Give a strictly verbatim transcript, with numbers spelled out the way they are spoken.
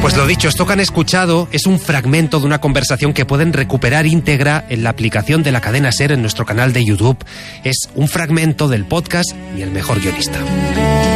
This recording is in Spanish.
Pues lo dicho, esto que han escuchado es un fragmento de una conversación que pueden recuperar íntegra en la aplicación de la cadena SER en nuestro canal de YouTube. Es un fragmento del podcast Mi el mejor guionista.